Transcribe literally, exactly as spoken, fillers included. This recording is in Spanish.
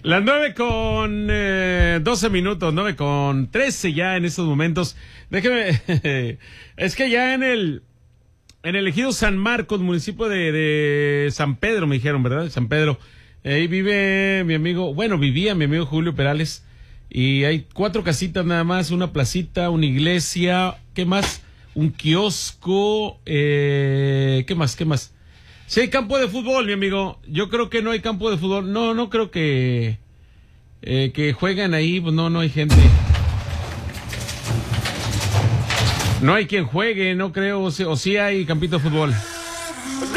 Las nueve con eh, doce minutos, nueve con trece ya en estos momentos. Déjeme, es que ya en el en el ejido San Marcos, municipio de, de San Pedro, me dijeron, ¿verdad? San Pedro. Ahí vive mi amigo, bueno, vivía mi amigo Julio Perales. Y hay cuatro casitas nada más, una placita, una iglesia, ¿qué más? Un kiosco, eh, ¿qué más? ¿Qué más? Sí hay campo de fútbol, mi amigo. Yo creo que no hay campo de fútbol. No, no creo que eh, que juegan ahí. Pues no, no hay gente. No hay quien juegue, no creo. O sí, o sí hay campito de fútbol.